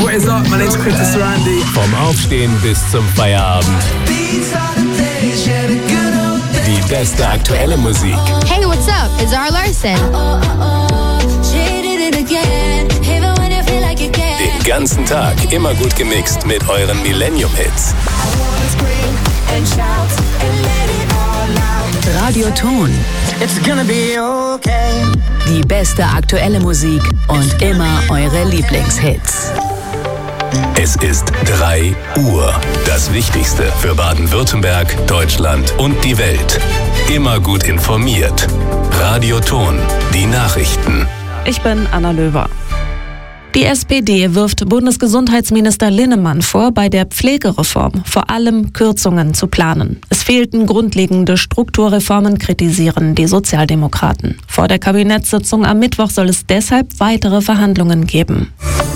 What is up? My name's Chris Randy. Vom Aufstehen bis zum Feierabend. Die beste aktuelle Musik. Hey, what's up? It's Zara Larsson. Den ganzen Tag immer gut gemixt mit euren Millennium-Hits. Radioton. It's gonna be okay. Die beste aktuelle Musik und immer eure Lieblingshits. Es ist 3 Uhr. Das Wichtigste für Baden-Württemberg, Deutschland und die Welt. Immer gut informiert. Radioton. Die Nachrichten. Ich bin Anna Löwer. Die SPD wirft Bundesgesundheitsminister Linnemann vor, bei der Pflegereform vor allem Kürzungen zu planen. Es fehlten grundlegende Strukturreformen, kritisieren die Sozialdemokraten. Vor der Kabinettssitzung am Mittwoch soll es deshalb weitere Verhandlungen geben.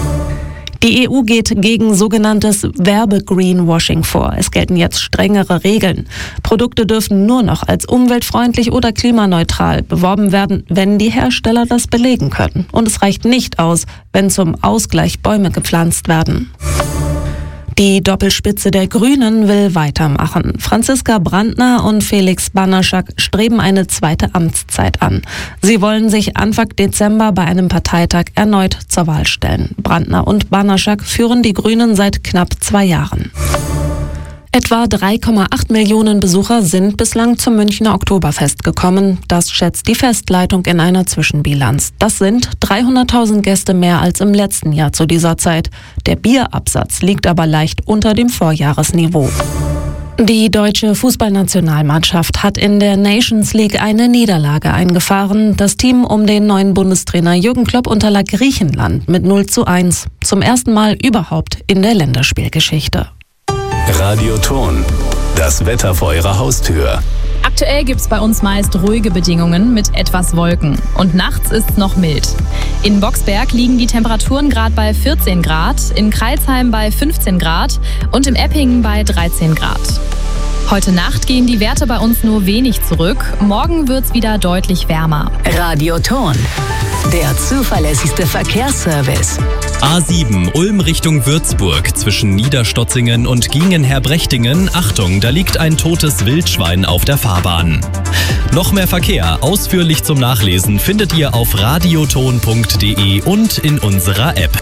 Die EU geht gegen sogenanntes Werbe-Greenwashing vor. Es gelten jetzt strengere Regeln. Produkte dürfen nur noch als umweltfreundlich oder klimaneutral beworben werden, wenn die Hersteller das belegen können. Und es reicht nicht aus, wenn zum Ausgleich Bäume gepflanzt werden. Die Doppelspitze der Grünen will weitermachen. Franziska Brandner und Felix Banaschak streben eine zweite Amtszeit an. Sie wollen sich Anfang Dezember bei einem Parteitag erneut zur Wahl stellen. Brandner und Banaschak führen die Grünen seit knapp 2 Jahren. Etwa 3,8 Millionen Besucher sind bislang zum Münchner Oktoberfest gekommen. Das schätzt die Festleitung in einer Zwischenbilanz. Das sind 300.000 Gäste mehr als im letzten Jahr zu dieser Zeit. Der Bierabsatz liegt aber leicht unter dem Vorjahresniveau. Die deutsche Fußballnationalmannschaft hat in der Nations League eine Niederlage eingefahren. Das Team um den neuen Bundestrainer Jürgen Klopp unterlag Griechenland mit 0:1. Zum ersten Mal überhaupt in der Länderspielgeschichte. Radioton. Das Wetter vor eurer Haustür. Aktuell gibt's bei uns meist ruhige Bedingungen mit etwas Wolken. Und nachts ist's noch mild. In Boxberg liegen die Temperaturen gerade bei 14 Grad, in Crailsheim bei 15 Grad und im Eppingen bei 13 Grad. Heute Nacht gehen die Werte bei uns nur wenig zurück. Morgen wird's wieder deutlich wärmer. Radioton. Der zuverlässigste Verkehrsservice. A7 Ulm Richtung Würzburg zwischen Niederstotzingen und Giengen-Herbrechtingen. Achtung, da liegt ein totes Wildschwein auf der Fahrbahn. Noch mehr Verkehr, ausführlich zum Nachlesen, findet ihr auf radioton.de und in unserer App.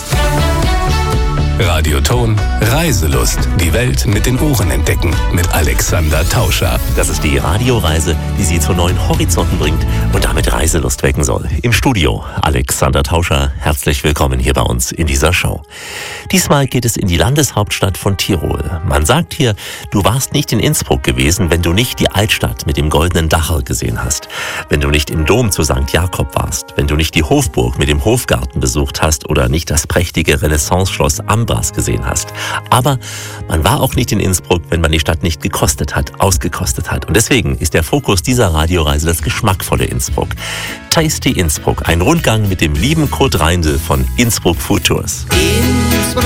Radioton. Reiselust. Die Welt mit den Ohren entdecken. Mit Alexander Tauscher. Das ist die Radioreise, die Sie zu neuen Horizonten bringt und damit Reiselust wecken soll. Im Studio Alexander Tauscher. Herzlich willkommen hier bei uns in dieser Show. Diesmal geht es in die Landeshauptstadt von Tirol. Man sagt hier, du warst nicht in Innsbruck gewesen, wenn du nicht die Altstadt mit dem goldenen Dachel gesehen hast. Wenn du nicht im Dom zu St. Jakob warst. Wenn du nicht die Hofburg mit dem Hofgarten besucht hast oder nicht das prächtige Renaissance-Schloss Ambras gesehen hast. Aber man war auch nicht in Innsbruck, wenn man die Stadt nicht gekostet hat, ausgekostet hat. Und deswegen ist der Fokus dieser Radioreise das geschmackvolle Innsbruck. Tasty Innsbruck, ein Rundgang mit dem lieben Kurt Reindl von Innsbruck Food Tours. Innsbruck,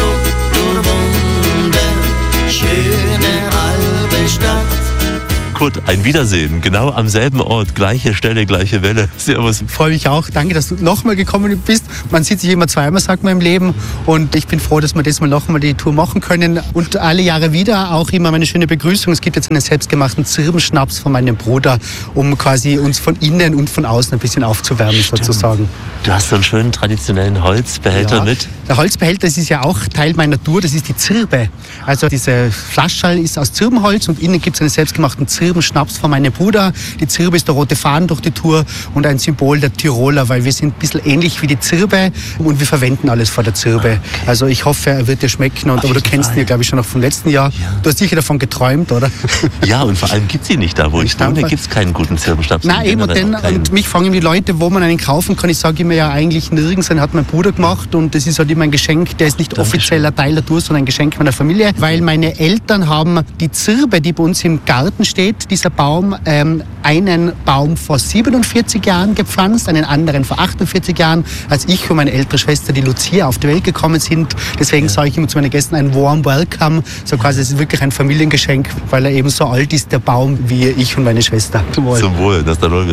du wunderschöne halbe Stadt. Kurt, ein Wiedersehen, genau am selben Ort, gleiche Stelle, gleiche Welle. Servus. Freue mich auch, danke, dass du nochmal gekommen bist. Man sieht sich immer zweimal, sagt man im Leben, und ich bin froh, dass wir das mal nochmal die Tour machen können und alle Jahre wieder auch immer meine schöne Begrüßung. Es gibt jetzt einen selbstgemachten Zirbenschnaps von meinem Bruder, um quasi uns von innen und von außen ein bisschen aufzuwärmen. Stimmt. Sozusagen. Du hast so einen schönen traditionellen Holzbehälter mit. Der Holzbehälter, das ist ja auch Teil meiner Tour, das ist die Zirbe. Also diese Flaschschall ist aus Zirbenholz und innen gibt es einen selbstgemachten Zirbenschnaps von meinem Bruder. Die Zirbe ist der rote Faden durch die Tour und ein Symbol der Tiroler, weil wir sind ein bisschen ähnlich wie die Zirbe und wir verwenden alles vor der Zirbe. Okay. Also ich hoffe, er wird dir schmecken. Aber du kennst ihn ja, glaube ich, schon noch vom letzten Jahr. Ja. Du hast sicher davon geträumt, oder? Ja, und vor allem gibt es ihn nicht da, wo ich wohne. Da gibt es keinen guten Zirbenschnaps. Nein, eben. Und mich fragen die Leute, wo man einen kaufen kann. Ich sage immer ja eigentlich nirgends. Den hat mein Bruder gemacht und das ist halt immer ein Geschenk. Der ist nicht offizieller Teil der Tour, sondern ein Geschenk meiner Familie. Weil meine Eltern haben die Zirbe, die bei uns im Garten steht, dieser Baum, einen Baum vor 47 Jahren gepflanzt, einen anderen vor 48 Jahren, als ich und meine ältere Schwester, die Lucia, auf die Welt gekommen sind. Deswegen sage ich immer zu meinen Gästen ein warm welcome. So quasi, es ist wirklich ein Familiengeschenk, weil er eben so alt ist, der Baum, wie ich und meine Schwester. Zum Wohl. Zum Wohl, das ist der Leute.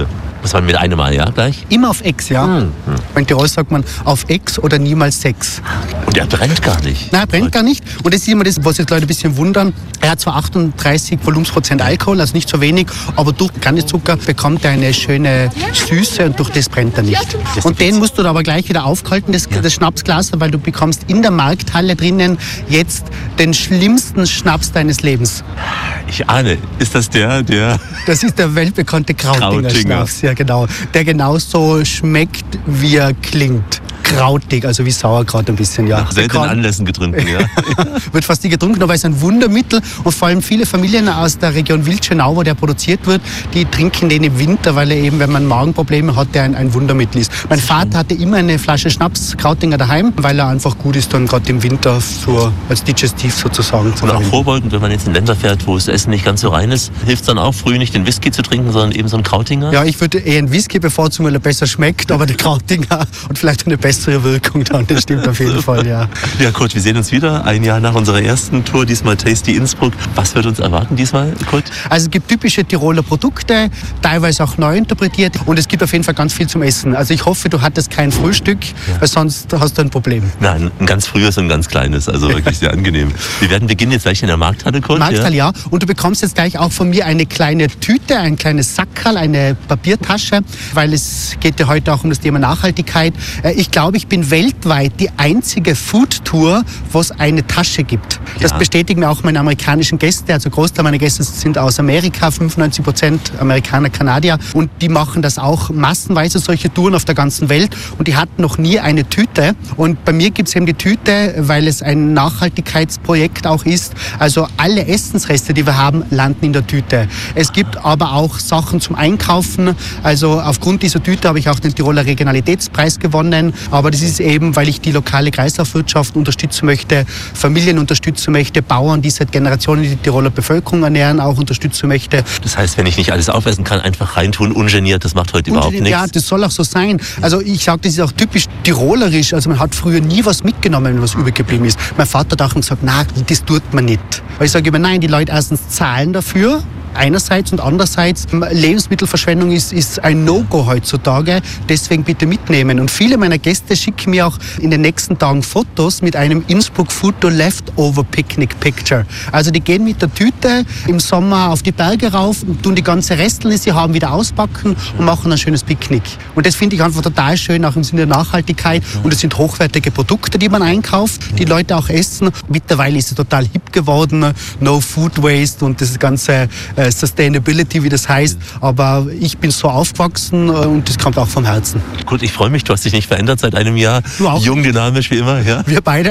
Das war mit einem Mal, ja, gleich? Immer auf Ex, ja. In Tirol sagt man auf Ex oder niemals Sex. Und er brennt gar nicht. Nein, er brennt gar nicht. Und das ist immer das, was jetzt Leute ein bisschen wundern. Er hat zwar 38 Volumensprozent Alkohol, also nicht so wenig, aber durch Kanizucker bekommt er eine schöne Süße und durch das brennt er nicht. Und den musst du da aber gleich wieder aufhalten, das Schnapsglas, weil du bekommst in der Markthalle drinnen jetzt den schlimmsten Schnaps deines Lebens. Ich ahne, ist das der? Das ist der weltbekannte Krautinger Schnaps, ja genau. Der genauso schmeckt, wie er klingt. Krautig, also wie Sauerkraut ein bisschen, ja. Nach seltenen Anlässen getrunken, ja. Wird fast nie getrunken, aber es ist ein Wundermittel und vor allem viele Familien aus der Region Wildschönau, wo der produziert wird, die trinken den im Winter, weil er eben, wenn man Magenprobleme hat, der ein Wundermittel ist. Mein Vater hatte immer eine Flasche Schnaps Krautinger daheim, weil er einfach gut ist, dann gerade im Winter so als Digestiv sozusagen zu Und auch verwenden. vorbeugend, wenn man jetzt in Länder fährt, wo das Essen nicht ganz so rein ist, hilft es dann auch früh nicht den Whisky zu trinken, sondern eben so einen Krautinger? Ja, ich würde eher einen Whisky bevorzugen, weil er besser schmeckt, aber der Krautinger hat vielleicht eine bessere Wirkung dann, das stimmt auf jeden Fall, ja. Ja, Kurt, wir sehen uns wieder, ein Jahr nach unserer ersten Tour, diesmal Tasty Innsbruck. Was wird uns erwarten diesmal, Kurt? Also es gibt typische Tiroler Produkte, teilweise auch neu interpretiert und es gibt auf jeden Fall ganz viel zum Essen. Also ich hoffe, du hattest kein Frühstück, weil sonst hast du ein Problem. Nein, ein ganz frühes und ein ganz kleines, also wirklich sehr angenehm. Wir werden beginnen jetzt gleich in der Markthalle, Kurt. Markthalle, ja. Und du bekommst jetzt gleich auch von mir eine kleine Tüte, ein kleines Sackerl, eine Papiertasche, weil es geht ja heute auch um das Thema Nachhaltigkeit. Ich glaube, ich bin weltweit die einzige Food-Tour, wo es eine Tasche gibt. Das bestätigen mir auch meine amerikanischen Gäste. Also Großteil meiner Gäste sind aus Amerika, 95% Amerikaner, Kanadier. Und die machen das auch massenweise, solche Touren auf der ganzen Welt. Und die hatten noch nie eine Tüte. Und bei mir gibt es eben die Tüte, weil es ein Nachhaltigkeitsprojekt auch ist. Also alle Essensreste, die wir haben, landen in der Tüte. Es gibt aber auch Sachen zum Einkaufen. Also aufgrund dieser Tüte habe ich auch den Tiroler Regionalitätspreis gewonnen. Aber das ist eben, weil ich die lokale Kreislaufwirtschaft unterstützen möchte, Familien unterstützen möchte, Bauern, die seit Generationen die Tiroler Bevölkerung ernähren, auch unterstützen möchte. Das heißt, wenn ich nicht alles aufessen kann, einfach reintun, ungeniert, das macht heute überhaupt nichts. Ja, das soll auch so sein. Also ich sage, das ist auch typisch tirolerisch. Also man hat früher nie was mitgenommen, wenn was übergeblieben ist. Mein Vater hat auch gesagt, nein, das tut man nicht. Weil ich sage immer, nein, die Leute erstens zahlen dafür, einerseits und andererseits Lebensmittelverschwendung ist ein No-Go heutzutage, deswegen bitte mitnehmen. Und viele meiner Gäste schicken mir auch in den nächsten Tagen Fotos mit einem Innsbruck Photo Leftover Picnic Picture. Also die gehen mit der Tüte im Sommer auf die Berge rauf, tun die ganze Resteln, die sie haben, wieder auspacken und machen ein schönes Picknick. Und das finde ich einfach total schön, auch im Sinne der Nachhaltigkeit. Und es sind hochwertige Produkte, die man einkauft, die Leute auch essen. Mittlerweile ist es total hip geworden, No Food Waste und das ganze Sustainability, wie das heißt. Aber ich bin so aufgewachsen und das kommt auch vom Herzen. Gut, ich freue mich, du hast dich nicht verändert seit einem Jahr. Du auch. Jung, dynamisch wie immer, ja? Wir beide.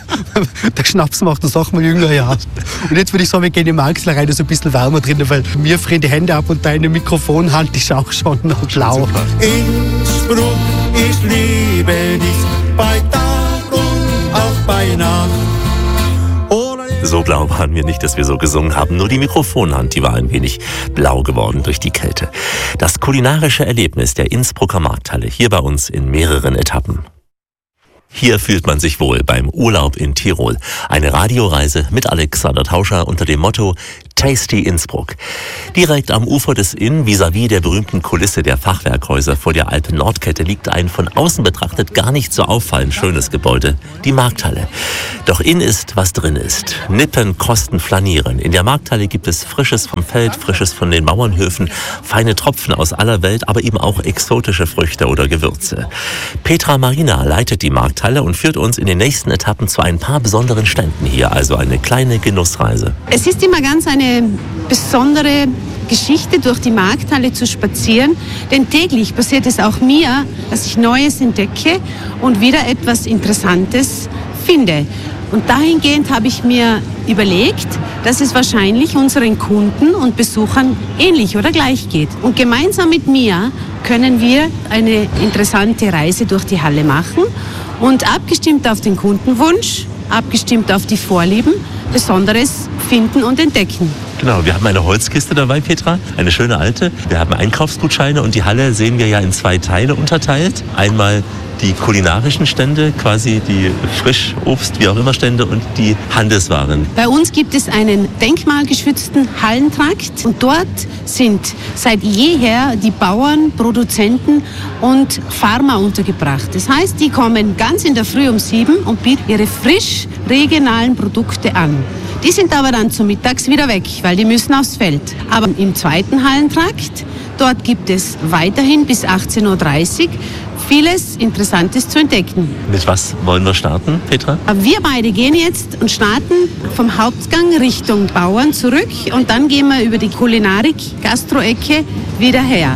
Der Schnaps macht uns auch mal jünger, ja. Und jetzt würde ich sagen, wir gehen in die Markthalle rein, da ist ein bisschen wärmer drin, weil mir frieren die Hände ab und deine Mikrofonhand ist auch schon blau. Innsbruck, ich liebe dich bei Tag und auch bei Nacht. So blau waren wir nicht, dass wir so gesungen haben. Nur die Mikrofonhand, die war ein wenig blau geworden durch die Kälte. Das kulinarische Erlebnis der Innsbrucker Markthalle, hier bei uns in mehreren Etappen. Hier fühlt man sich wohl beim Urlaub in Tirol. Eine Radioreise mit Alexander Tauscher unter dem Motto Tasty Innsbruck. Direkt am Ufer des Inn, vis-à-vis der berühmten Kulisse der Fachwerkhäuser vor der Alpen-Nordkette, liegt ein von außen betrachtet gar nicht so auffallend schönes Gebäude, die Markthalle. Doch in ist, was drin ist. Nippen, kosten, flanieren. In der Markthalle gibt es Frisches vom Feld, Frisches von den Bauernhöfen, feine Tropfen aus aller Welt, aber eben auch exotische Früchte oder Gewürze. Petra Marina leitet die Markthalle und führt uns in den nächsten Etappen zu ein paar besonderen Ständen hier, also eine kleine Genussreise. Es ist immer ganz eine besondere Geschichte, durch die Markthalle zu spazieren, denn täglich passiert es auch mir, dass ich Neues entdecke und wieder etwas Interessantes finde. Und dahingehend habe ich mir überlegt, dass es wahrscheinlich unseren Kunden und Besuchern ähnlich oder gleich geht. Und gemeinsam mit mir können wir eine interessante Reise durch die Halle machen und abgestimmt auf den Kundenwunsch, abgestimmt auf die Vorlieben, Besonderes finden und entdecken. Genau, wir haben eine Holzkiste dabei, Petra, eine schöne alte. Wir haben Einkaufsgutscheine und die Halle sehen wir ja in zwei Teile unterteilt. Einmal die kulinarischen Stände, quasi die Frischobst, wie auch immer Stände und die Handelswaren. Bei uns gibt es einen denkmalgeschützten Hallentrakt und dort sind seit jeher die Bauern, Produzenten und Farmer untergebracht. Das heißt, die kommen ganz in der Früh um 7 und bieten ihre frisch regionalen Produkte an. Die sind aber dann zum Mittags wieder weg, weil die müssen aufs Feld. Aber im zweiten Hallentrakt, dort gibt es weiterhin bis 18:30 Uhr vieles Interessantes zu entdecken. Mit was wollen wir starten, Petra? Wir beide gehen jetzt und starten vom Hauptgang Richtung Bauern zurück und dann gehen wir über die Kulinarik, Gastro-Ecke wieder her.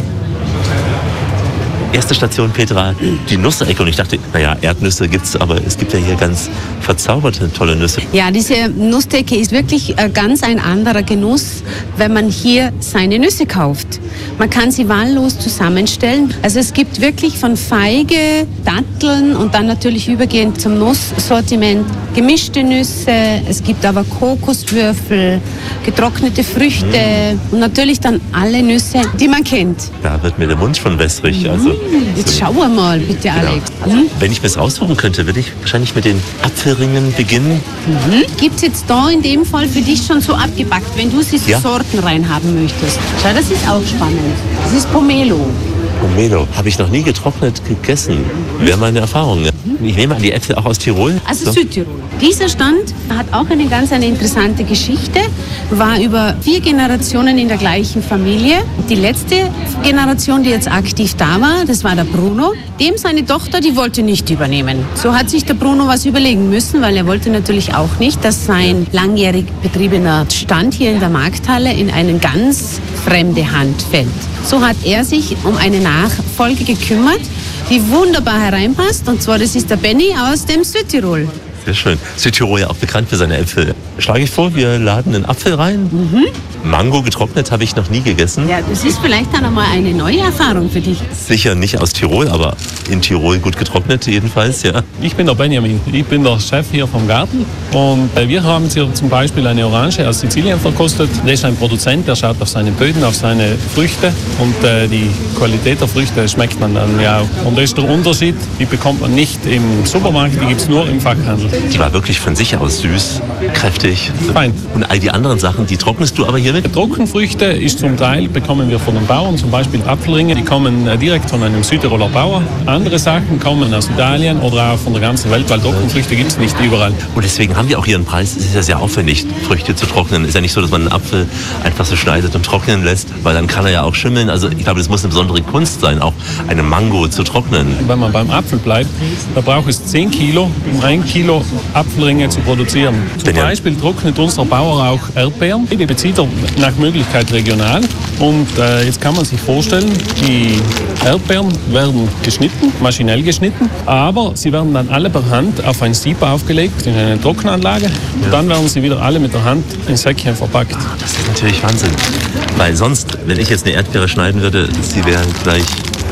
Erste Station, Petra, die Nussecke. Und ich dachte, naja, Erdnüsse gibt's, aber es gibt ja hier ganz verzauberte, tolle Nüsse. Ja, diese Nussdecke ist wirklich ganz ein anderer Genuss, wenn man hier seine Nüsse kauft. Man kann sie wahllos zusammenstellen. Also es gibt wirklich von Feige, Datteln und dann natürlich übergehend zum Nusssortiment gemischte Nüsse. Es gibt aber Kokoswürfel, getrocknete Früchte und natürlich dann alle Nüsse, die man kennt. Da wird mir der Mund schon wässrig. Also, jetzt schauen wir mal, bitte, Alex. Genau. Wenn ich mir das aussuchen könnte, würde ich wahrscheinlich mit den Apfelringen beginnen. Gibt es jetzt da in dem Fall für dich schon so abgepackt, wenn du sie Sorten reinhaben möchtest? Schau, das ist auch spannend. Das ist Pomelo. Pomelo habe ich noch nie getrocknet gegessen. Wäre meine Erfahrung. Ich nehme an, die Äpfel auch aus Tirol. Also Südtirol. Dieser Stand hat auch eine ganz interessante Geschichte, war über 4 Generationen in der gleichen Familie. Die letzte Generation, die jetzt aktiv da war, das war der Bruno. Dem seine Tochter, die wollte nicht übernehmen. So hat sich der Bruno was überlegen müssen, weil er wollte natürlich auch nicht, dass sein langjährig betriebener Stand hier in der Markthalle in eine ganz fremde Hand fällt. So hat er sich um eine Nachfolge gekümmert, die wunderbar hereinpasst. Und zwar, das ist der Benny aus dem Südtirol. Sehr schön. Südtirol ja auch bekannt für seine Äpfel. Schlage ich vor, wir laden einen Apfel rein. Mango getrocknet habe ich noch nie gegessen. Ja, das ist vielleicht dann einmal eine neue Erfahrung für dich. Sicher nicht aus Tirol, aber in Tirol gut getrocknet jedenfalls, ja. Ich bin der Benjamin. Ich bin der Chef hier vom Garten. Und wir haben hier zum Beispiel eine Orange aus Sizilien verkostet. Der ist ein Produzent, der schaut auf seine Böden, auf seine Früchte. Und die Qualität der Früchte schmeckt man dann ja auch. Und das ist der Unterschied, die bekommt man nicht im Supermarkt, die gibt es nur im Fachhandel. Die war wirklich von sich aus süß, kräftig. Fein. Und all die anderen Sachen, die trocknest du aber hier mit? Trockenfrüchte ist zum Teil, bekommen wir von den Bauern, zum Beispiel Apfelringe, die kommen direkt von einem Südtiroler Bauer. Andere Sachen kommen aus Italien oder auch von der ganzen Welt, weil Trockenfrüchte gibt es nicht überall. Und deswegen haben wir auch hier einen Preis. Es ist ja sehr aufwendig, Früchte zu trocknen. Es ist ja nicht so, dass man einen Apfel einfach so schneidet und trocknen lässt, weil dann kann er ja auch schimmeln. Also ich glaube, das muss eine besondere Kunst sein, auch eine Mango zu trocknen. Wenn man beim Apfel bleibt, da braucht es 10 Kilo, um 1 Kilo Apfelringe zu produzieren. Zum Beispiel trocknet unser Bauer auch Erdbeeren. Die bezieht er nach Möglichkeit regional. Und jetzt kann man sich vorstellen, die Erdbeeren werden geschnitten, maschinell geschnitten, aber sie werden dann alle per Hand auf ein Sieb aufgelegt in eine Trockenanlage. Und dann werden sie wieder alle mit der Hand in Säckchen verpackt. Das ist natürlich Wahnsinn. Weil sonst, wenn ich jetzt eine Erdbeere schneiden würde, sie wären gleich...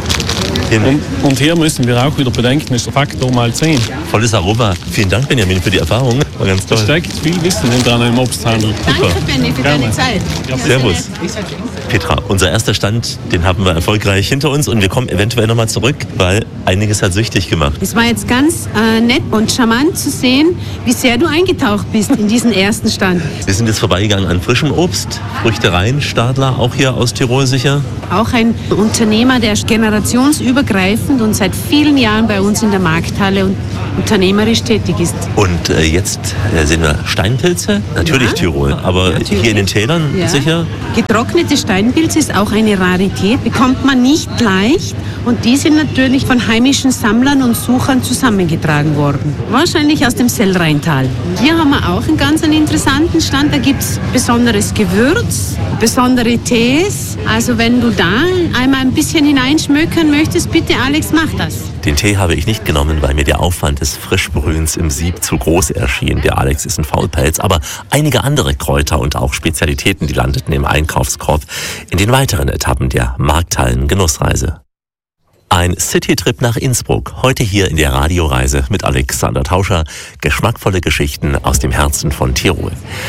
Und hier müssen wir auch wieder bedenken, ist der Faktor mal 10. Volles Aroma. Vielen Dank, Benjamin, für die Erfahrung. War ganz toll. Es steckt viel Wissen hinter einem Obsthandel. Danke, Benny, für deine Zeit. Ja, servus. Petra, unser erster Stand, den haben wir erfolgreich hinter uns und wir kommen eventuell nochmal zurück, weil einiges hat süchtig gemacht. Es war jetzt ganz nett und charmant zu sehen, wie sehr du eingetaucht bist in diesen ersten Stand. Wir sind jetzt vorbeigegangen an frischem Obst, Früchtereien, Stadler, auch hier aus Tirol sicher. Auch ein Unternehmer, der generationsübergreifend und seit vielen Jahren bei uns in der Markthalle und unternehmerisch tätig ist. Und jetzt sehen wir Steinpilze, natürlich Tirol, aber natürlich. Hier in den Tälern sicher. Getrocknete Steinpilze ist auch eine Rarität, bekommt man nicht leicht und die sind natürlich von heimischen Sammlern und Suchern zusammengetragen worden. Wahrscheinlich aus dem Sellrheintal. Hier haben wir auch einen ganz interessanten Stand, da gibt es besonderes Gewürz, besondere Tees. Also wenn du da einmal ein bisschen hineinschmökern möchtest, bitte Alex, mach das. Den Tee habe ich nicht genommen, weil mir der Aufwand des Frischbrühens im Sieb zu groß erschien. Der Alex ist ein Faulpelz, aber einige andere Kräuter und auch Spezialitäten, die landeten im Einkaufskorb in den weiteren Etappen der Markthallen-Genussreise. Ein Citytrip nach Innsbruck, heute hier in der Radioreise mit Alexander Tauscher. Geschmackvolle Geschichten aus dem Herzen von Tirol.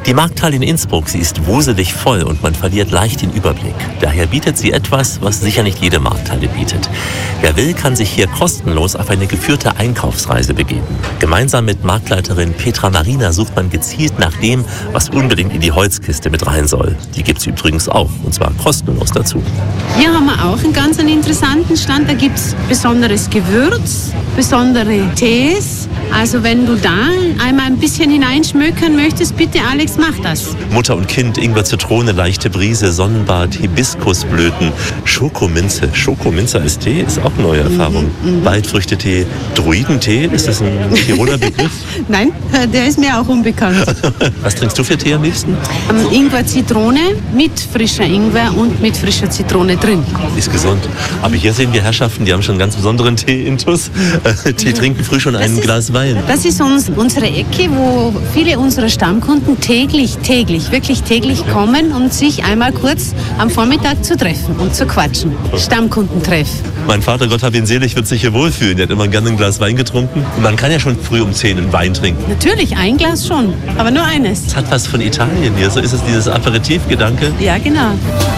Die Markthalle in Innsbruck, sie ist wuselig voll und man verliert leicht den Überblick. Daher bietet sie etwas, was sicher nicht jede Markthalle bietet. Wer will, kann sich hier kostenlos auf eine geführte Einkaufsreise begeben. Gemeinsam mit Marktleiterin Petra Marina sucht man gezielt nach dem, was unbedingt in die Holzkiste mit rein soll. Die gibt es übrigens auch, und zwar kostenlos dazu. Hier haben wir auch einen ganz interessanten Stand. Da gibt es besonderes Gewürz, besondere Tees. Also wenn du da einmal ein bisschen hineinschmökern möchtest, bitte Alex, mach das. Mutter und Kind, Ingwer, Zitrone, leichte Brise, Sonnenbad, Hibiskusblüten, Schokominze. Schokominze als Tee ist auch eine neue Erfahrung. Waldfrüchtetee, Druidentee, ist das ein Tiroler Begriff? Nein, der ist mir auch unbekannt. Was trinkst du für Tee am liebsten? Ingwer, Zitrone mit frischer Ingwer und mit frischer Zitrone drin. Ist gesund. Aber hier sehen wir Herrschaften, die haben schon einen ganz besonderen Tee-Intus. Die trinken früh schon ein Glas Wein. Das ist unsere Ecke, wo viele unserer Stammkunden täglich kommen, um sich einmal kurz am Vormittag zu treffen und zu quatschen. Stammkundentreff. Mein Vater, Gott hab ihn selig, wird sich hier wohlfühlen. Der hat immer gerne ein Glas Wein getrunken. Und man kann ja schon früh um 10 einen Wein trinken. Natürlich, ein Glas schon, aber nur eines. Es hat was von Italien hier. So ist es dieses Aperitivgedanke. Ja, genau.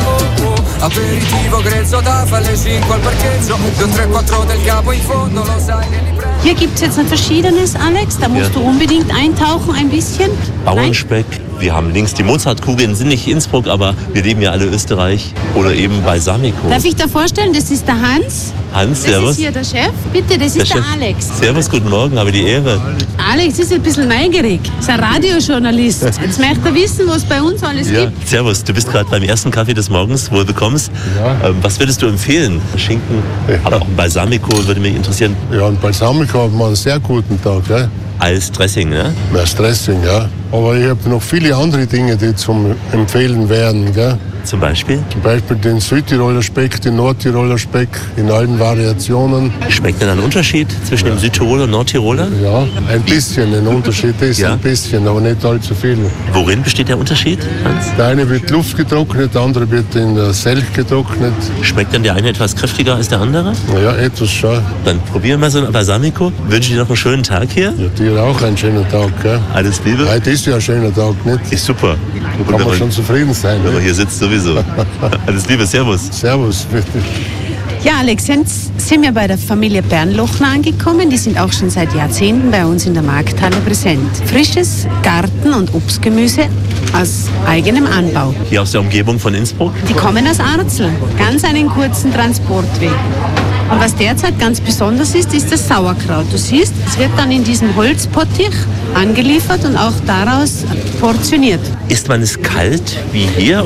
Hier gibt es jetzt ein verschiedenes, Alex. Da musst du unbedingt eintauchen ein bisschen. Bauernspeck. Wir haben links die Mozartkugeln, sind nicht Innsbruck, aber wir leben ja alle Österreich. Oder eben Balsamico. Darf ich da vorstellen, das ist der Hans. Hans, das servus. Das ist hier der Chef. Bitte, das ist der Alex. Servus, guten Morgen, habe die Ehre. Alex ist ein bisschen neugierig. Ist ein Radiojournalist. Jetzt möchte er wissen, was bei uns alles gibt. Servus, du bist gerade beim ersten Kaffee des Morgens, wohl bekommst. Ja. Was würdest du empfehlen? Schinken, aber auch ein Balsamico würde mich interessieren. Ja, ein Balsamico hat man einen sehr guten Tag. Gell? Als Dressing, ne? Als Dressing, ja. Aber ich habe noch viele andere Dinge, die zum Empfehlen wären. Gell? Zum Beispiel? Zum Beispiel den Südtiroler Speck, den Nordtiroler Speck in allen Variationen. Schmeckt denn ein Unterschied zwischen dem Südtiroler und Nordtiroler? Ja, ein bisschen. Ein Unterschied ist ein bisschen, aber nicht allzu viel. Worin besteht der Unterschied, Hans? Der eine wird luftgetrocknet, der andere wird in der Selch getrocknet. Schmeckt dann der eine etwas kräftiger als der andere? Ja, etwas schon. Dann probieren wir so ein Balsamico. Wünsche dir noch einen schönen Tag hier. Ja, dir auch einen schönen Tag. Gell? Alles Liebe. Heute ist ja ein schöner Tag, nicht? Ist super. Da kann man schon zufrieden sein. Wenn man hier sitzt, sowieso. Alles Liebe, servus. Servus, bitte. Ja, Alex, jetzt sind wir bei der Familie Bernlochner angekommen. Die sind auch schon seit Jahrzehnten bei uns in der Markthalle präsent. Frisches Garten- und Obstgemüse aus eigenem Anbau. Hier aus der Umgebung von Innsbruck? Die kommen aus Arzel. Ganz einen kurzen Transportweg. Und was derzeit ganz besonders ist, ist das Sauerkraut. Du siehst, es wird dann in diesem Holzpottich angeliefert und auch daraus portioniert. Isst man es kalt wie hier?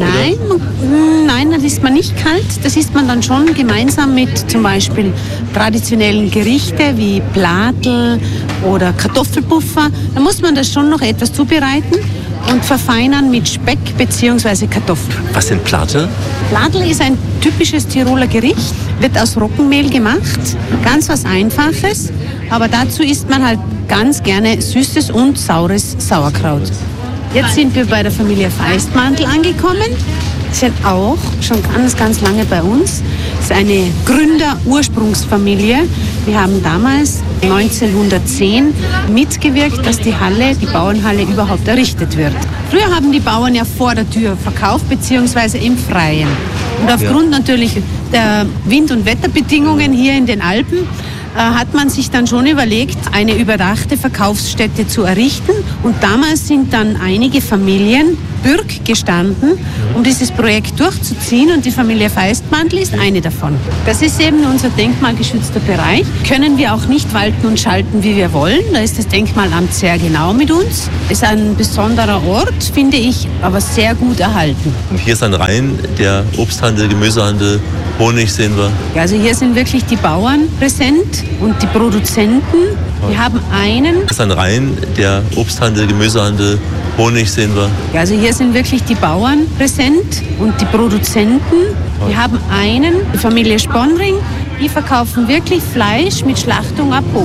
Nein, das isst man nicht kalt. Das isst man dann schon gemeinsam mit zum Beispiel traditionellen Gerichten wie Platl oder Kartoffelpuffer. Da muss man das schon noch etwas zubereiten und verfeinern mit Speck bzw. Kartoffeln. Was sind Platl? Platl ist ein typisches Tiroler Gericht, wird aus Roggenmehl gemacht, ganz was Einfaches, aber dazu isst man halt ganz gerne süßes und saures Sauerkraut. Jetzt sind wir bei der Familie Feistmantel angekommen. Die sind auch schon ganz lange bei uns. Das ist eine Gründer-Ursprungsfamilie. Wir haben damals 1910 mitgewirkt, dass die Bauernhalle überhaupt errichtet wird. Früher haben die Bauern ja vor der Tür verkauft, beziehungsweise im Freien. Und aufgrund natürlich der Wind- und Wetterbedingungen hier in den Alpen hat man sich dann schon überlegt, eine überdachte Verkaufsstätte zu errichten. Und damals sind dann einige Familien Bürg gestanden, um dieses Projekt durchzuziehen. Und die Familie Feistmantel ist eine davon. Das ist eben unser denkmalgeschützter Bereich. Können wir auch nicht walten und schalten, wie wir wollen. Da ist das Denkmalamt sehr genau mit uns. Ist ein besonderer Ort, finde ich, aber sehr gut erhalten. Und hier ist ein Rhein, der Obsthandel, Gemüsehandel, Honig sehen wir. Ja, also hier sind wirklich die Bauern präsent und die Produzenten. Wir haben einen. Das ist ein Rhein, der Obsthandel, Gemüsehandel, Honig sehen wir. Ja, also hier sind wirklich die Bauern präsent und die Produzenten. Wir haben einen, die Familie Sponring, die verkaufen wirklich Fleisch mit Schlachtung ab Hof.